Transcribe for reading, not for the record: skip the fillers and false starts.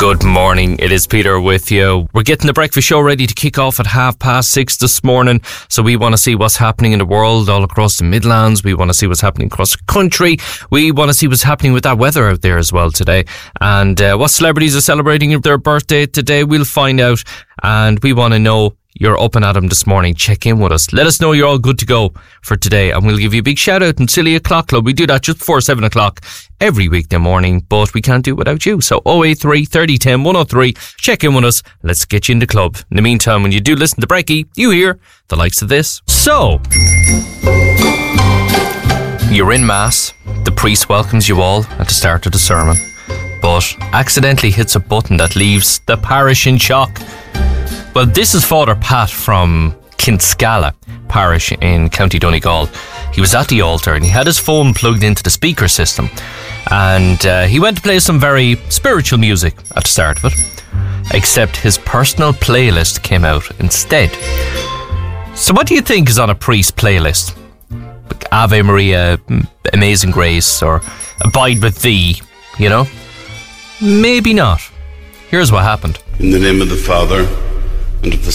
Good morning, it is Peter with you. We're getting the breakfast show ready to kick off at 6:30 this morning. So we want to see what's happening in the world all across the Midlands. We want to see what's happening across the country. We want to see what's happening with that weather out there as well today. And what celebrities are celebrating their birthday today, we'll find out. And we want to know you're up and at 'em this morning. Check in with us. Let us know you're all good to go for today. And we'll give you a big shout out in Silly O'Clock Club. We do that just before 7 o'clock every weekday morning, but we can't do it without you. So 083 30 10 103. Check in with us. Let's get you in the club. In the meantime, when you do listen to Breaky, you hear the likes of this. So, you're in Mass. The priest welcomes you all at the start of the sermon, but accidentally hits a button that leaves the parish in shock. Well, this is Father Pat from Kinscala Parish in County Donegal. He was at the altar and he had his phone plugged into the speaker system, and he went to play some very spiritual music at the start of it, except his personal playlist came out instead. So what do you think is on a priest's playlist? Ave Maria, Amazing Grace, or Abide with Thee, you know? Maybe not. Here's what happened. In the name of the Father, and of the